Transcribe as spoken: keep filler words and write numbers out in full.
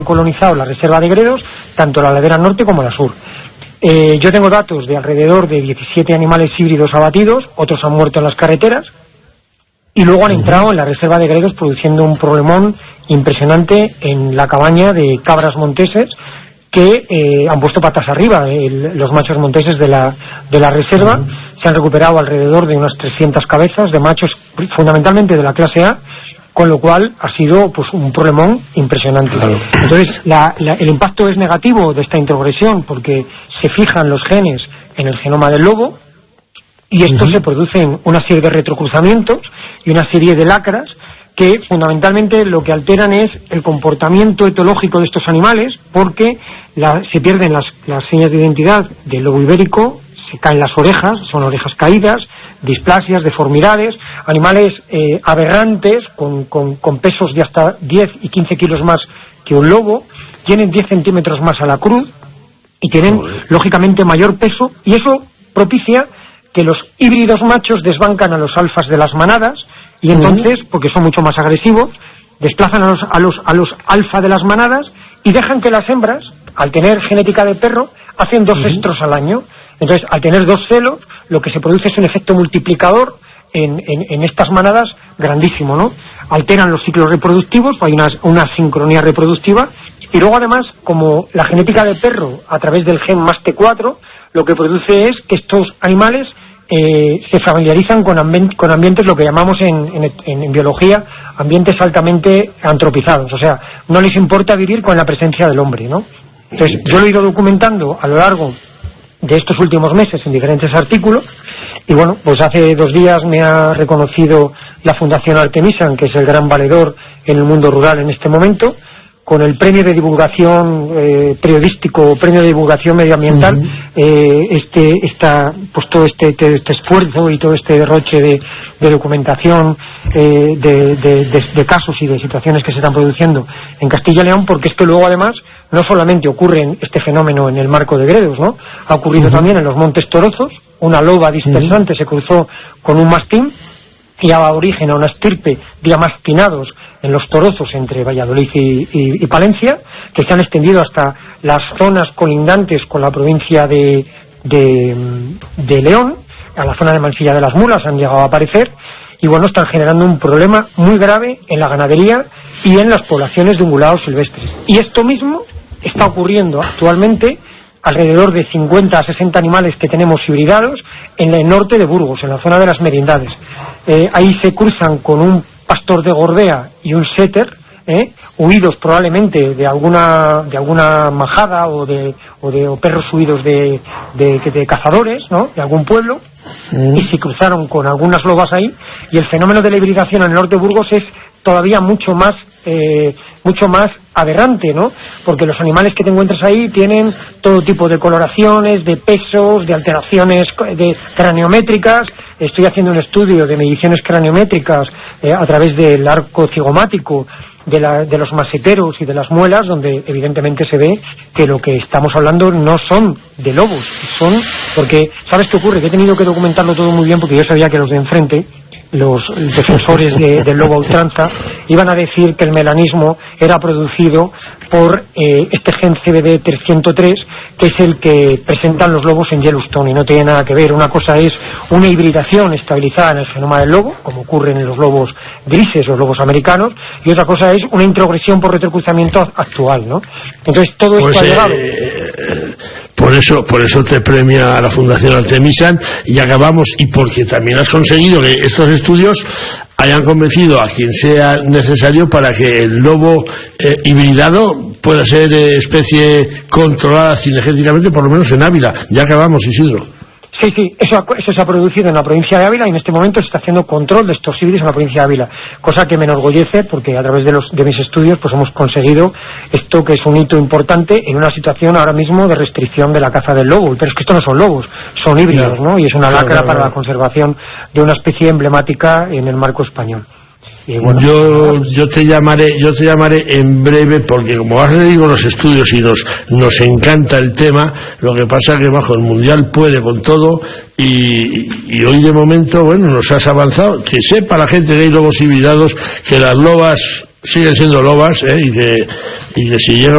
colonizado la reserva de Gredos, tanto la ladera norte como la sur. Eh, yo tengo datos de alrededor de diecisiete animales híbridos abatidos, otros han muerto en las carreteras, y luego han entrado en la reserva de Gredos produciendo un problemón impresionante en la cabaña de cabras monteses que eh, han puesto patas arriba. El, los machos monteses de la, de la reserva se han recuperado alrededor de unas trescientas cabezas de machos, fundamentalmente de la clase A, con lo cual ha sido pues un problemón impresionante. Claro. Entonces la, la, el impacto es negativo de esta introgresión porque se fijan los genes en el genoma del lobo y esto uh-huh. se producen una serie de retrocruzamientos y una serie de lacras que fundamentalmente lo que alteran es el comportamiento etológico de estos animales, porque la, se pierden las, las señas de identidad del lobo ibérico, se caen las orejas, son orejas caídas, displasias, deformidades, animales eh, aberrantes con, con, con pesos de hasta diez y quince kilos más que un lobo, tienen diez centímetros más a la cruz y tienen Joder. lógicamente mayor peso, y eso propicia que los híbridos machos desbancan a los alfas de las manadas y entonces, porque son mucho más agresivos, desplazan a los, a los, a los alfa de las manadas y dejan que las hembras, al tener genética de perro, hacen dos uh-huh. estros al año. Entonces, al tener dos celos, lo que se produce es un efecto multiplicador en, en, en estas manadas grandísimo, ¿no? Alteran los ciclos reproductivos, hay una, una sincronía reproductiva, y luego además, como la genética de perro, a través del gen M A S T cuatro, lo que produce es que estos animales eh, se familiarizan con, ambien- con ambientes, lo que llamamos en, en, en, en biología, ambientes altamente antropizados, o sea, no les importa vivir con la presencia del hombre, ¿no? Entonces, yo lo he ido documentando a lo largo de estos últimos meses en diferentes artículos, y bueno, pues hace dos días me ha reconocido la Fundación Artemisan, que es el gran valedor en el mundo rural en este momento, con el premio de divulgación eh, periodístico, premio de divulgación medioambiental, uh-huh. eh, este, esta, pues todo este, este, este esfuerzo y todo este derroche de, de documentación eh, de, de, de, de casos y de situaciones que se están produciendo en Castilla y León, porque esto luego además no solamente ocurre en este fenómeno en el marco de Gredos, ¿no? Ha ocurrido uh-huh. también en los Montes Torozos, una loba dispersante uh-huh. se cruzó con un mastín y daba origen a una estirpe de amastinados en los Torozos entre Valladolid y, y, y Palencia, que se han extendido hasta las zonas colindantes con la provincia de, de, de León, a la zona de Mansilla de las Mulas han llegado a aparecer, y bueno, están generando un problema muy grave en la ganadería y en las poblaciones de ungulados silvestres. Y esto mismo está ocurriendo actualmente alrededor de cincuenta a sesenta animales que tenemos hibridados en el norte de Burgos, en la zona de las merindades. Eh, ahí se cruzan con un pastor de Gorbea y un setter, eh, huidos probablemente de alguna de alguna majada o de o de o perros huidos de, de, de cazadores, ¿no? De algún pueblo, mm. y se cruzaron con algunas lobas ahí, y el fenómeno de la hibridación en el norte de Burgos es todavía mucho más eh, mucho más aberrante, ¿no? Porque los animales que te encuentras ahí tienen todo tipo de coloraciones, de pesos, de alteraciones de craniométricas. Estoy haciendo un estudio de mediciones craniométricas eh, a través del arco cigomático de, la, de los maseteros y de las muelas, donde evidentemente se ve que lo que estamos hablando no son de lobos, son porque, ¿sabes qué ocurre? Que he tenido que documentarlo todo muy bien porque yo sabía que los de enfrente, los defensores de, del lobo a ultranza, iban a decir que el melanismo era producido por eh, este gen C B D trescientos tres, que es el que presentan los lobos en Yellowstone, y no tiene nada que ver. Una cosa es una hibridación estabilizada en el genoma del lobo, como ocurre en los lobos grises, los lobos americanos, y otra cosa es una introgresión por retrocruzamiento actual, ¿no? Entonces todo esto pues, ha llegado... Eh... Por eso, por eso te premia a la Fundación Artemisan, y acabamos, y porque también has conseguido que estos estudios hayan convencido a quien sea necesario para que el lobo eh, hibridado pueda ser eh, especie controlada cinegéticamente, por lo menos en Ávila. Ya acabamos, Isidro. Sí, sí, eso, eso se ha producido en la provincia de Ávila, y en este momento se está haciendo control de estos híbridos en la provincia de Ávila, cosa que me enorgullece porque a través de, los, de mis estudios pues hemos conseguido esto, que es un hito importante en una situación ahora mismo de restricción de la caza del lobo. Pero es que esto no son lobos, son híbridos, ¿no? Y es una lacra claro, para claro. la conservación de una especie emblemática en el marco español. Y bueno, yo yo te llamaré yo te llamaré en breve, porque como has leído los estudios y nos nos encanta el tema. Lo que pasa que bajo el mundial puede con todo, y, y hoy de momento bueno nos has avanzado, que sepa la gente que hay lobos hibridados, que las lobas siguen siendo lobas, ¿eh? y que y que si llega